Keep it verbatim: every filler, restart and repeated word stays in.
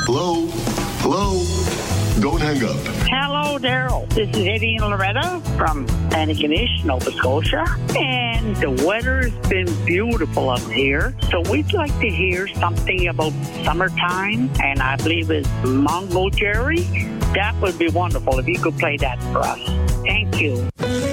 Hello? Hello? Don't hang up. Hello, Daryl. This is Eddie and Loretta from Antigonish, Nova Scotia. And the weather's been beautiful up here. So we'd like to hear something about summertime. And I believe it's Mungo Jerry. That would be wonderful if you could play that for us. Thank you.